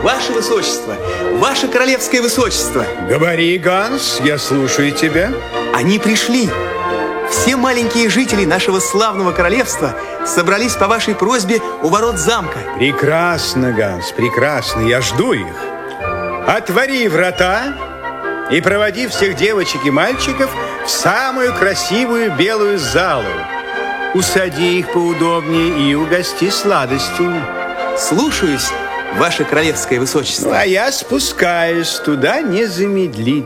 Ваше Высочество, Ваше Королевское Высочество. Говори, Ганс, я слушаю тебя. Они пришли. Все маленькие жители нашего славного королевства собрались по вашей просьбе у ворот замка. Прекрасно, Ганс, прекрасно, я жду их. Отвори врата и проводи всех девочек и мальчиков в самую красивую белую залу. Усади их поудобнее и угости сладостью. Слушаюсь, Ваше Королевское Высочество. А я спускаюсь туда незамедлительно.